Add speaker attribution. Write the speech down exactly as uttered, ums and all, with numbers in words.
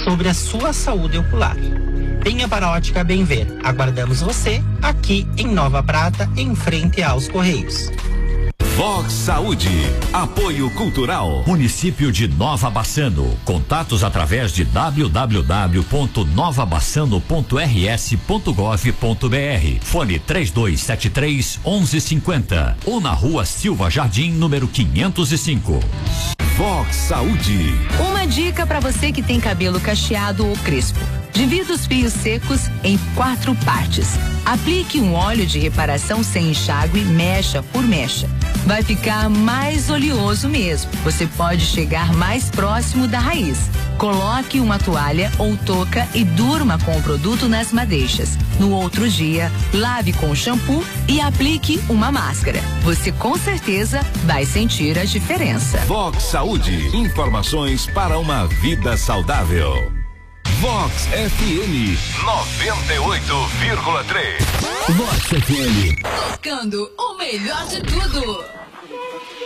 Speaker 1: sobre a sua saúde ocular. Venha para a Ótica Bem Ver. Aguardamos você aqui em Nova Prata, em frente aos Correios.
Speaker 2: Vox Saúde, apoio cultural. Município de Nova Bassano. Contatos através de w w w ponto nova bassano ponto r s ponto gov ponto b r. Fone três dois sete três, onze cinquenta ou na Rua Silva Jardim, número quinhentos e cinco. Vox Saúde.
Speaker 3: Uma dica para você que tem cabelo cacheado ou crespo. Divida os fios secos em quatro partes. Aplique um óleo de reparação sem enxágue, mecha por mecha. Vai ficar mais oleoso mesmo. Você pode chegar mais próximo da raiz. Coloque uma toalha ou touca e durma com o produto nas madeixas. No outro dia, lave com shampoo e aplique uma máscara. Você com certeza vai sentir a diferença.
Speaker 2: Vox Saúde. Informações para uma vida saudável. Vox F M noventa e oito vírgula três. Vox F M.
Speaker 3: Tocando o melhor de tudo.